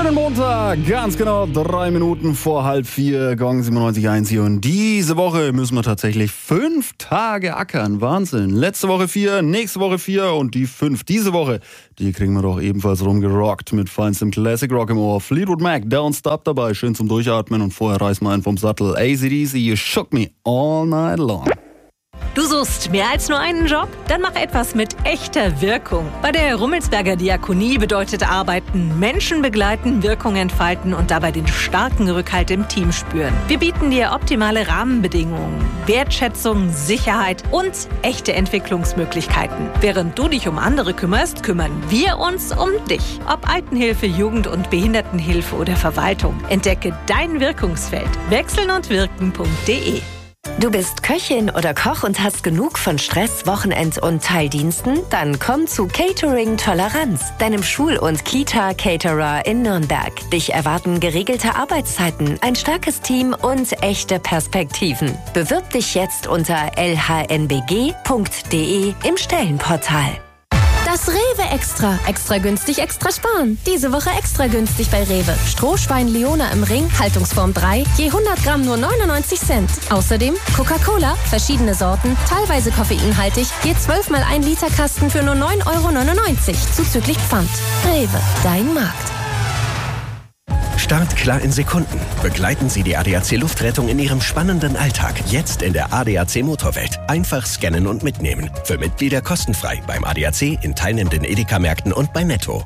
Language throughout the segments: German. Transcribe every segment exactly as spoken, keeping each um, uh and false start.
Schönen Montag, ganz genau drei Minuten vor halb vier, Gong siebenundneunzig Komma eins hier. Und diese Woche müssen wir tatsächlich fünf Tage ackern. Wahnsinn. Letzte Woche vier, nächste Woche vier und die fünf diese Woche, die kriegen wir doch ebenfalls rumgerockt mit feinstem Classic Rock im Ohr. Fleetwood Mac, Don't Stop dabei, schön zum Durchatmen und vorher reißen wir einen vom Sattel. A C D C, You Shook Me All Night Long. Du suchst mehr als nur einen Job? Dann mach etwas mit echter Wirkung. Bei der Rummelsberger Diakonie bedeutet Arbeiten Menschen begleiten, Wirkung entfalten und dabei den starken Rückhalt im Team spüren. Wir bieten dir optimale Rahmenbedingungen, Wertschätzung, Sicherheit und echte Entwicklungsmöglichkeiten. Während du dich um andere kümmerst, kümmern wir uns um dich. Ob Altenhilfe, Jugend- und Behindertenhilfe oder Verwaltung. Entdecke dein Wirkungsfeld. wechseln und wirken punkt de. Du bist Köchin oder Koch und hast genug von Stress, Wochenend- und Teildiensten? Dann komm zu Catering Toleranz, deinem Schul- und Kita-Caterer in Nürnberg. Dich erwarten geregelte Arbeitszeiten, ein starkes Team und echte Perspektiven. Bewirb dich jetzt unter l h n b g punkt de im Stellenportal. Das Rewe Extra. Extra günstig, extra sparen. Diese Woche extra günstig bei Rewe. Strohschwein Leona im Ring, Haltungsform drei, je hundert Gramm nur neunundneunzig Cent. Außerdem Coca-Cola, verschiedene Sorten, teilweise koffeinhaltig, je zwölf mal ein Liter Kasten für nur neun Euro neunundneunzig, zuzüglich Pfand. Rewe, dein Markt. Start klar in Sekunden. Begleiten Sie die A D A C Luftrettung in Ihrem spannenden Alltag. Jetzt in der A D A C Motorwelt. Einfach scannen und mitnehmen. Für Mitglieder kostenfrei beim A D A C, in teilnehmenden Edeka-Märkten und bei Netto.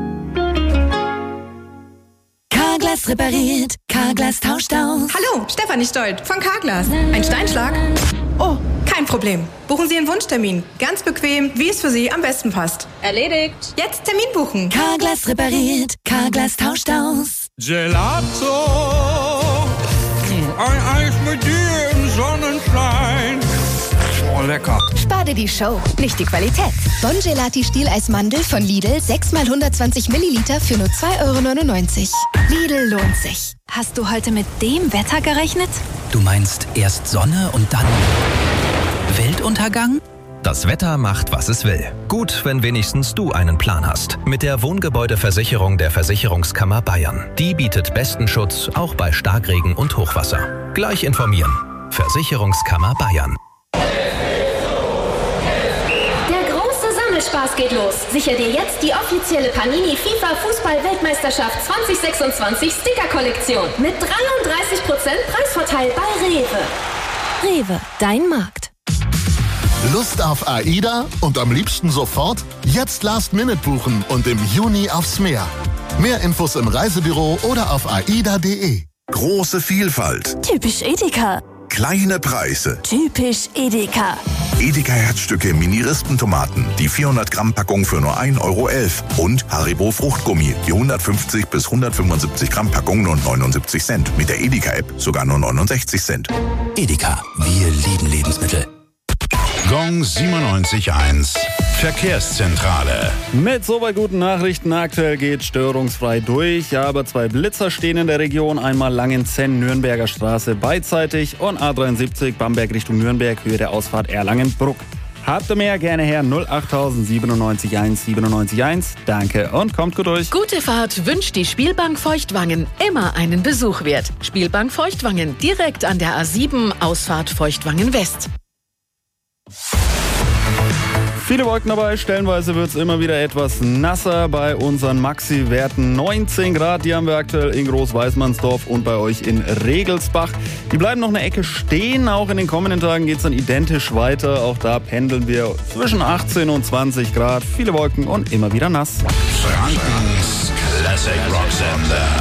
Carglass repariert, Carglass tauscht aus. Hallo, Stefanie Stolt von Carglass. Ein Steinschlag? Oh, kein Problem. Buchen Sie Ihren Wunschtermin. Ganz bequem, wie es für Sie am besten passt. Erledigt. Jetzt Termin buchen. Carglass repariert, Carglass tauscht aus. Gelato, ein Eis mit dir im Sonnenschein. Oh, lecker. Spar dir die Show, nicht die Qualität. Bon Gelati Stieleismandel von Lidl, sechs mal hundertzwanzig Milliliter für nur zwei Euro neunundneunzig. Lidl lohnt sich. Hast du heute mit dem Wetter gerechnet? Du meinst erst Sonne und dann Weltuntergang? Das Wetter macht, was es will. Gut, wenn wenigstens du einen Plan hast. Mit der Wohngebäudeversicherung der Versicherungskammer Bayern. Die bietet besten Schutz, auch bei Starkregen und Hochwasser. Gleich informieren. Versicherungskammer Bayern. Der große Sammelspaß geht los. Sicher dir jetzt die offizielle Panini FIFA Fußball-Weltmeisterschaft zwanzig sechsundzwanzig Sticker-Kollektion. Mit dreiunddreißig Prozent Preisvorteil bei Rewe. Rewe, dein Markt. Lust auf AIDA und am liebsten sofort? Jetzt Last Minute buchen und im Juni aufs Meer. Mehr Infos im Reisebüro oder auf aida punkt de. Große Vielfalt. Typisch Edeka. Kleine Preise. Typisch Edeka. Edeka Herzstücke Mini-Rispentomaten. Die vierhundert Gramm Packung für nur ein Euro elf. Und Haribo Fruchtgummi. Die hundertfünfzig bis hundertfünfundsiebzig Gramm Packung nur neunundsiebzig Cent. Mit der Edeka-App sogar nur neunundsechzig Cent. Edeka, wir lieben Lebensmittel. Gong siebenundneunzig Komma eins Verkehrszentrale. Mit soweit guten Nachrichten. Aktuell geht störungsfrei durch, aber zwei Blitzer stehen in der Region. Einmal Langenzenn, Nürnberger Straße beidseitig und A dreiundsiebzig Bamberg Richtung Nürnberg, Höhe der Ausfahrt Erlangen-Bruck. Habt ihr mehr? Gerne her null acht siebenundneunzig eins siebenundneunzig eins. Danke und kommt gut durch. Gute Fahrt wünscht die Spielbank Feuchtwangen. Immer einen Besuch wert. Spielbank Feuchtwangen, direkt an der A sieben, Ausfahrt Feuchtwangen West. Viele Wolken dabei, stellenweise wird es immer wieder etwas nasser bei unseren Maxi-Werten. neunzehn Grad, die haben wir aktuell in Groß-Weißmannsdorf und bei euch in Regelsbach. Die bleiben noch eine Ecke stehen, auch in den kommenden Tagen geht es dann identisch weiter. Auch da pendeln wir zwischen achtzehn und zwanzig Grad, viele Wolken und immer wieder nass. Frankens Classic Rock Sender.